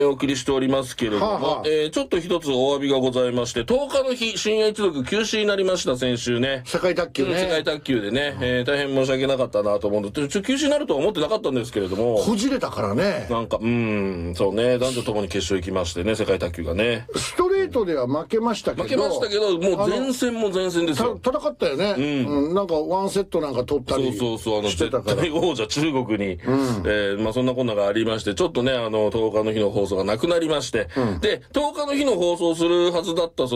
お送りしておりますけれども、ちょっと一つお詫びがございまして、10日の日、深夜一族休止になりました、先週ね。 世界卓球ね。 世界卓球でね、大変申し訳なかったなと思うんで、休止になるとは思ってなかったんですけれども。 こじれたからね。 なんか、そうね、男女ともに決勝行きましてね、世界卓球がね。 ストレートでは負けましたけど。 負けましたけど、もう前線も前線ですよ。 戦ったよね。なんかワンセットなんか取ったりしてたから。 絶対王者中国に、そんなこんながありまして、ちょっとね、10日の日の放送がなくなりまして、で、10日の日の放送するはずだった、番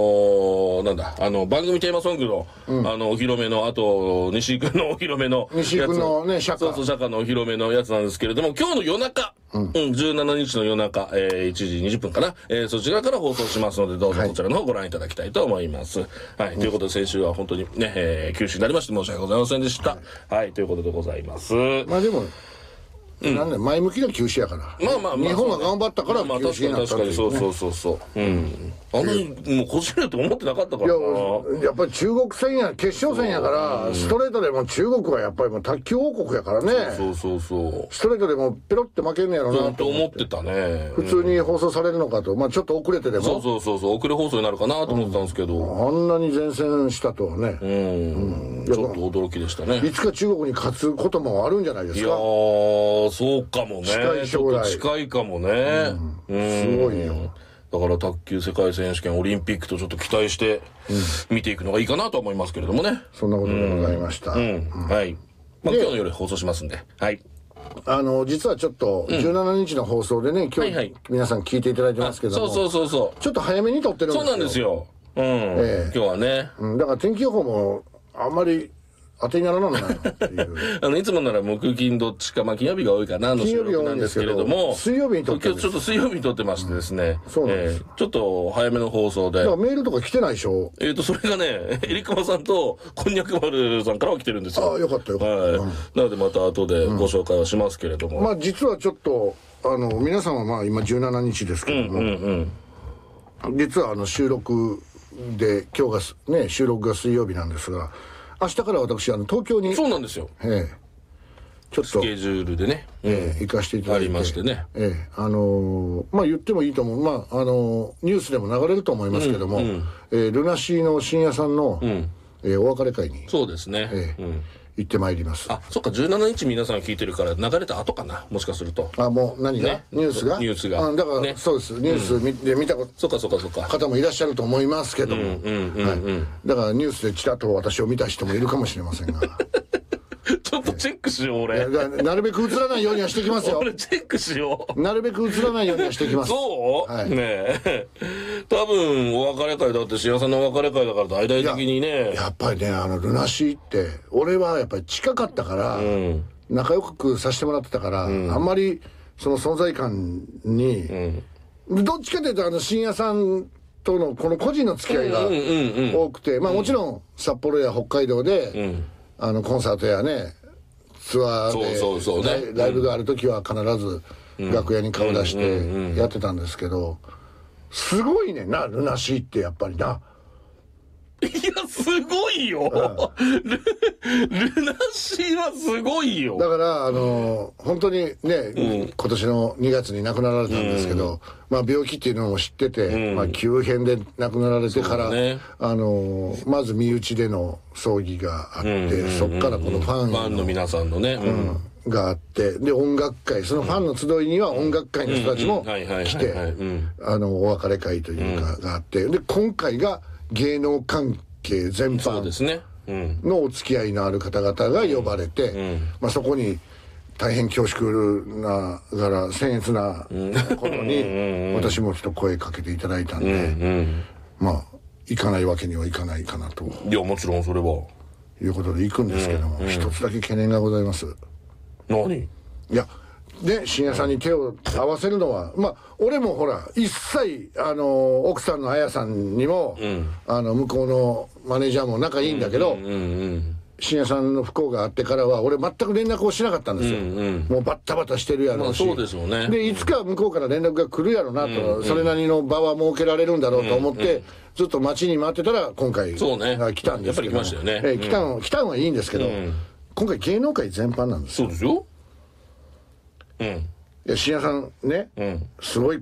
組テーマソングの、お披露目の、あと、西井くんのお披露目の。 西井くんのね、 釈迦のお披露目のやつなんですけれども、今日の夜中、17日の夜中、1時20分かな、そちらから放送しますので、どうぞこちらの方ご覧いただきたいと思います。はい、ということで先週は本当にね、休止になりまして申し訳ございませんでした。はい、ということでございます。 まあでも、なんで前向きな休止やから。日本が頑張ったから休止になったっていうね。 そう。もうこじれると思ってなかったからな。 やっぱり中国戦や、決勝戦やから、ストレートでも中国はやっぱりもう卓球王国やからね。 そう。 ストレートでもペロって負けんねやろなと思ってたね。 普通に放送されるのかと。まあちょっと遅れてでも。 そう。遅れ放送になるかなと思ってたんですけど。 あんなに前線したとはね。 ちょっと驚きでしたね。 いつか中国に勝つこともあるんじゃないですか。 いやー、そうかもね。ちょっと近いかもね。 すごいよ。 だから卓球世界選手権、オリンピックとちょっと期待して見ていくのがいいかなと思いますけれどもね。 そんなことでございました。はい。 まあ今日の夜放送しますんで。はい。 実はちょっと17日の放送でね、今日皆さん聞いていただいてますけども。 そう。 ちょっと早めに撮ってるんですよ。 そうなんですよ。今日はね。 だから天気予報もあんまり当てにならないなっていう。 いつもなら木金どっちか、金曜日が多いかなの収録なんですけれども、 水曜日に撮って今日ちょっと水曜日に撮ってましてですね、 そうなんです。 ちょっと早めの放送で。 だからメールとか来てないでしょ。 それがね、エリクマさんとこんにゃく丸さんからは来てるんですよ。 ああ、よかった。 なのでまた後でご紹介はしますけれども。 まあ実はちょっと、皆さんはまあ今17日ですけども、実は収録で、今日がね、収録が水曜日なんですが、明日から私東京にそうなんですよ。 ちょっとスケジュールでね、 行かせていただいてありましてね。 まあ言ってもいいと思う。まあニュースでも流れると思いますけども、ルナシーの深夜さんの、お別れ会にそうですね。 行ってまいります。 あ、そっか、17日皆さん聞いてるから流れた後かな、もしかすると。 もう何が、ニュースがだから、そうです。ニュースで見たそっか方もいらっしゃると思いますけども、だからニュースでちらっと私を見た人もいるかもしれませんが。 ちょっとチェックしよう、俺。 なるべく映らないようにはしてきますよ。 俺チェックしよう。 なるべく映らないようにはしてきます。 そうねえ。多分、お別れ会だって、深夜さんのお別れ会だから大々的にね。 やっぱりね、ルナシーって、俺はやっぱり近かったから、仲良くさせてもらってたから、あんまり、その存在感に、どっちかというと、深夜さんとのこの個人の付き合いが多くて、まあもちろん、札幌や北海道で、コンサートやね、ツアーでライブがある時は必ず楽屋に顔出してやってたんですけど、すごいねな、ルナシーってやっぱりな。 いや、すごいよ。ルナシーはすごいよ。 だから、本当にね、今年の2月に亡くなられたんですけど、まあ病気っていうのも知ってて、まあ急変で亡くなられてから、まず身内での葬儀があって、そっからこのファンの皆さんのね、 があって、で、音楽会、そのファンの集いには音楽会の人たちも来て、お別れ会というかがあって、で、今回が芸能関係全般のお付き合いのある方々が呼ばれて、まあそこに大変恐縮ながら僭越なことに私もちょっと声かけていただいたんで、まあ行かないわけにはいかないかなと。 いや、もちろんそれは。 いうことで行くんですけども、一つだけ懸念がございます。 何？ いや、で、深夜さんに手を合わせるのは、まあ、俺もほら、一切、奥さんの綾さんにも、向こうのマネージャーも仲いいんだけど、深夜さんの不幸があってからは、俺全く連絡をしなかったんですよ。もうバッタバタしてるやろうし。 そうですよね。 で、いつか向こうから連絡が来るやろうなと、それなりの場は設けられるんだろうと思って、ずっと待ちに待ってたら、今回、来たんですけど。 やっぱり来ましたよね。 来たんはいいんですけど、今回芸能界全般なんですよ。 そうですよ。 いや深夜さんね、すごい